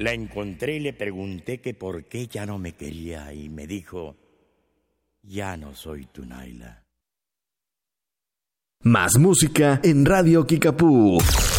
La encontré y le pregunté que por qué ya no me quería y me dijo: ya no soy tu Naila. Más música en Radio Kickapoo.